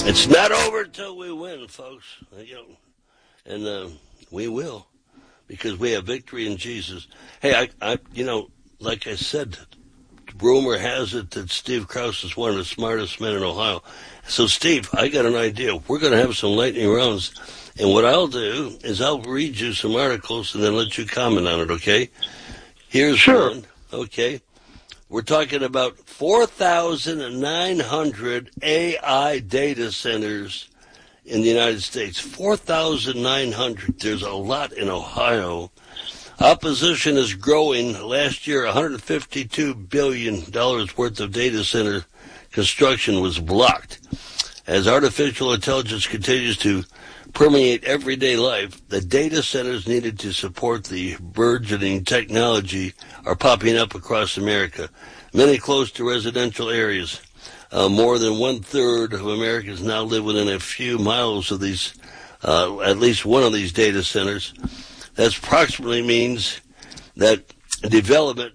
It's not over until we win, folks. And we will, because we have victory in Jesus. Hey, like I said, rumor has it that Steve Krause is one of the smartest men in Ohio. So, Steve, I got an idea. We're going to have some lightning rounds, and what I'll do is I'll read you some articles and then let you comment on it, okay? Here's one, okay? We're talking about 4,900 AI data centers in the United States. 4,900. There's a lot in Ohio. Opposition is growing. Last year, $152 billion worth of data center construction was blocked. As artificial intelligence continues to permeate everyday life, the data centers needed to support the burgeoning technology are popping up across America, many close to residential areas. More than 1/3 of Americans now live within a few miles of these, at least one of these data centers. That approximately means that development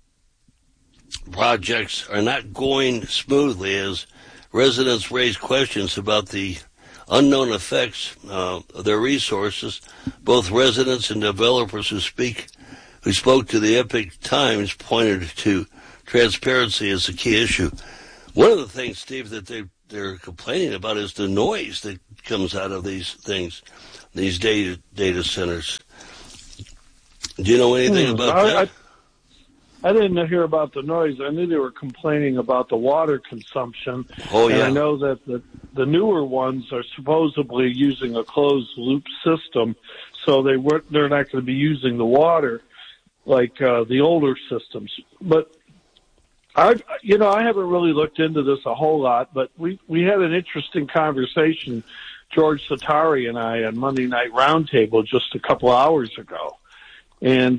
projects are not going smoothly as residents raise questions about the unknown effects of their resources. Both residents and developers who spoke to the Epoch Times pointed to transparency as a key issue. One of the things, Steve, that they're complaining about is the noise that comes out of these things, these data centers. Do you know anything about that? I didn't hear about the noise. I knew they were complaining about the water consumption. Oh, yeah. And I know that the newer ones are supposedly using a closed-loop system, so they're not going to be using the water like the older systems. But I haven't really looked into this a whole lot, but we had an interesting conversation, George Satari and I, on Monday Night Roundtable just a couple hours ago. And,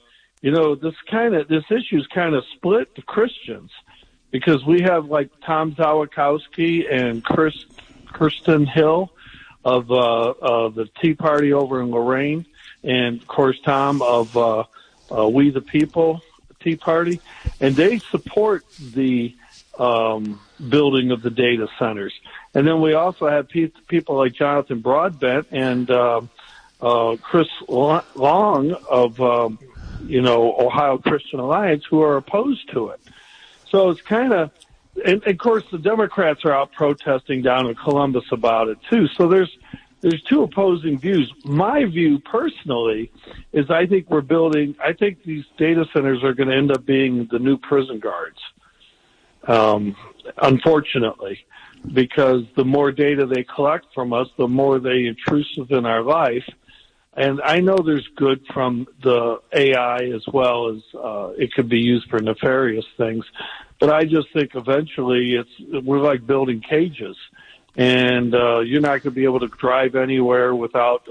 this issue's kind of split the Christians because we have like Tom Zawakowski and Kirsten Hill of the Tea Party over in Lorraine, and of course Tom of We the People Tea Party, and they support the building of the data centers. And then we also have people like Jonathan Broadbent and Chris Long of Ohio Christian Alliance, who are opposed to it. So it's kind of, and of course the Democrats are out protesting down in Columbus about it too. So there's two opposing views. My view personally is I think these data centers are going to end up being the new prison guards. Unfortunately, because the more data they collect from us, the more they intrusive in our life. And I know there's good from the AI as well as it could be used for nefarious things. But I just think eventually we're like building cages. And you're not going to be able to drive anywhere without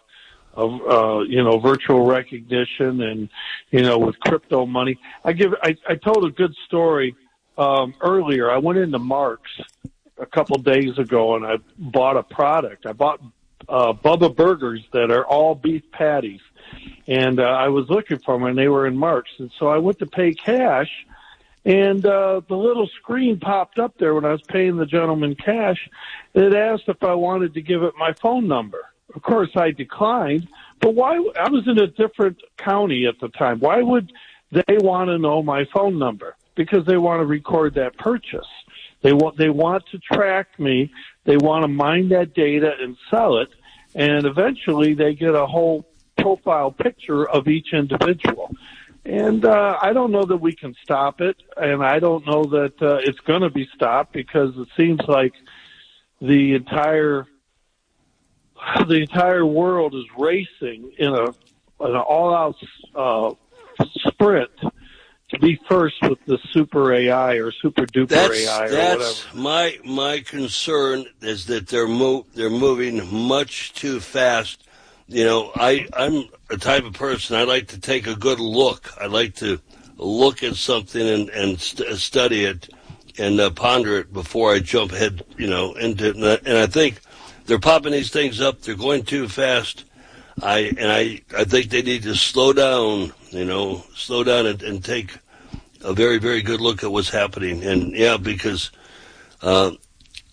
virtual recognition and with crypto money. I told a good story earlier. I went into Mark's a couple days ago and I bought a product. I bought Bubba Burgers that are all beef patties, and I was looking for them and they were in Mark's. And so I went to pay cash. And the little screen popped up there when I was paying the gentleman cash. It asked if I wanted to give it my phone number. Of course, I declined. But why? I was in a different county at the time. Why would they want to know my phone number? Because they want to record that purchase. They want to track me. They want to mine that data and sell it. And eventually, they get a whole profile picture of each individual. And I don't know that we can stop it, and I don't know that it's going to be stopped because it seems like the entire world is racing in an all-out sprint to be first with the super AI or super duper AI or whatever. That's my concern is that they're moving much too fast. I'm a type of person, I like to take a good look. I like to look at something and study it and ponder it before I jump ahead, into it. And I think they're popping these things up. They're going too fast. I think they need to slow down and take a very, very good look at what's happening. And, yeah, because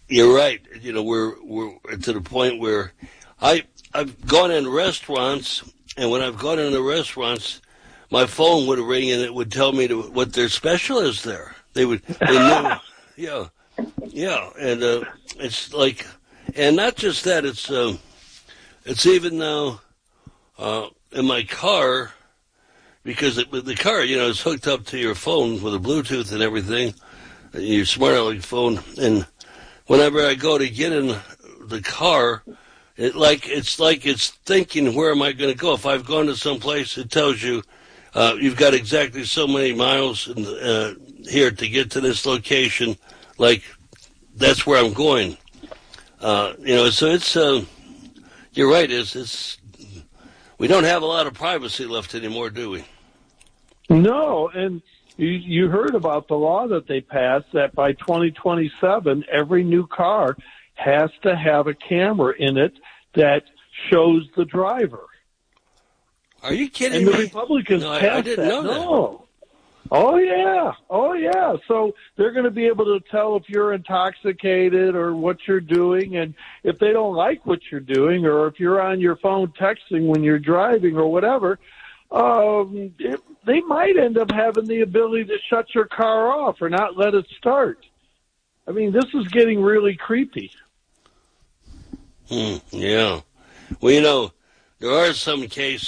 you're right. You know, we're to the point where I've gone in restaurants, and when I've gone into restaurants, my phone would ring and it would tell me what their special is there. They knew, yeah, and it's like, and not just that. It's even now in my car, because the car, you know, is hooked up to your phone with a Bluetooth and everything, your smart aleck phone, and whenever I go to get in the car, it's like it's thinking, where am I going to go? If I've gone to some place, it tells you you've got exactly so many miles here to get to this location. Like, that's where I'm going. You know, so it's you're right. It's we don't have a lot of privacy left anymore, do we? No, and you heard about the law that they passed that by 2027, every new car has to have a camera in it that shows the driver. Are you kidding me? me? And the Republicans no, passed I didn't know that. Oh, yeah. So they're going to be able to tell if you're intoxicated or what you're doing. And if they don't like what you're doing, or if you're on your phone texting when you're driving or whatever, they might end up having the ability to shut your car off or not let it start. I mean, this is getting really creepy. Yeah. Well, you know, there are some cases